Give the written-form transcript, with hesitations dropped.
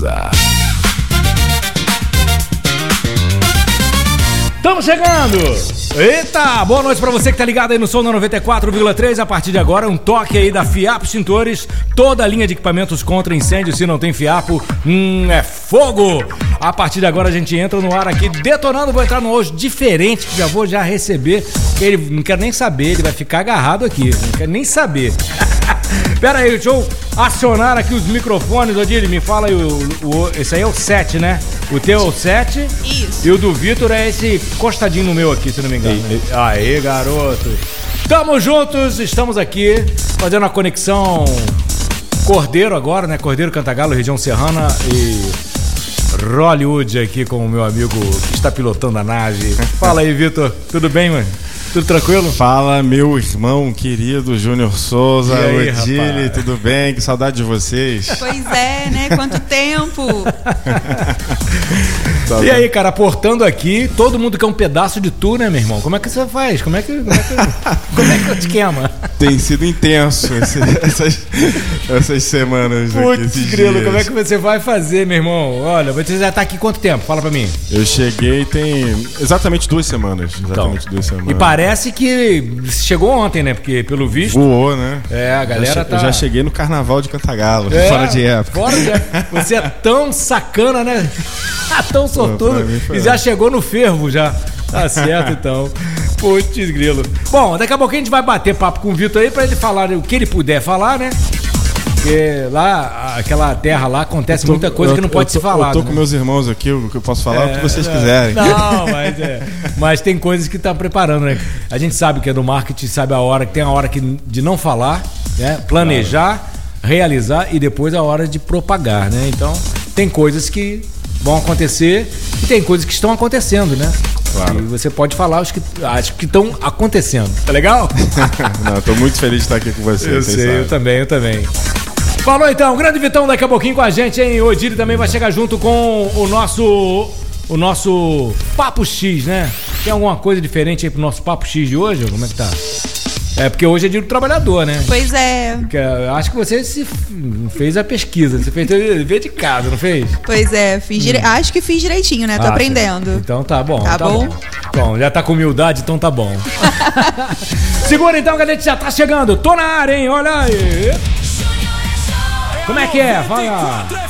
Souza. Estamos chegando! Eita, boa noite pra você que tá ligado aí no som da 94,3. A partir de agora, um toque aí da Fiapo Extintores. Toda a linha de equipamentos contra incêndio. Se não tem fiapo, é fogo! A partir de agora a gente entra no ar aqui detonando. Vou entrar no hoje diferente, que já vou receber. Ele não quer nem saber, ele vai ficar agarrado aqui. Não quer nem saber. Pera aí, deixa eu acionar aqui os microfones. Odile, me fala aí, esse aí é o 7, né? O teu é o 7. Isso. E o do Vitor é esse encostadinho no meu aqui, se não me engano. Né? Aê, garoto. Tamo juntos, estamos aqui fazendo a conexão Cordeiro agora, né? Cordeiro, Cantagalo, região serrana e Hollywood aqui com o meu amigo que está pilotando a nave. Fala aí, Vitor. Tudo bem, mano? Tudo tranquilo? Fala, meu irmão querido Júnior Souza, Odile, tudo bem? Que saudade de vocês. Pois é, né? Quanto tempo! E aí, cara, aportando aqui, todo mundo quer um pedaço de tu, né, meu irmão? Como é que você faz? Como é que eu te queima? Tem sido intenso essas semanas aqui, Putz, grilo, como é que você vai fazer, meu irmão? Olha, você já tá aqui quanto tempo? Fala pra mim. Eu cheguei tem exatamente 2 semanas. Exatamente 2 semanas. E parece que chegou ontem, né? Porque, pelo visto... Voou, né? É, a galera tá... Eu já cheguei no Carnaval de Cantagalo, fora de época. Fora de época. Você é tão sacana, né? Tão sortudo. E já chegou no fervo, já. Tá certo, então. Putz, grilo. Bom, daqui a pouco a gente vai bater papo com o Vitor aí pra ele falar o que ele puder falar, né? Porque lá, aquela terra lá, acontece muita coisa que não pode se falar. Eu tô com meus irmãos aqui, o que eu posso falar, o que vocês quiserem. Não, mas tem coisas que tá preparando, né? A gente sabe que é do marketing, sabe a hora, que tem a hora de não falar, né? Planejar, realizar e depois a hora de propagar, né? Então, tem coisas que vão acontecer e tem coisas que estão acontecendo, né? Claro. E você pode falar os que acho que estão acontecendo. Tá legal? Não, eu tô muito feliz de estar aqui com você. Eu sei, eu também. Falou então, grande Vitão daqui a pouquinho com a gente, hein? O Odile também vai chegar junto com o nosso Papo X, né? Tem alguma coisa diferente aí pro nosso Papo X de hoje? Como é que tá? É porque hoje é dia do trabalhador, né? Pois é. Porque acho que você fez a pesquisa, você fez dever de casa, não fez? Pois é, acho que fiz direitinho, né? Tô aprendendo. Então tá bom. Tá bom? Bom, já tá com humildade, então tá bom. Segura então que a gente já tá chegando. Tô na área, hein? Olha aí. Como é que é? Fala.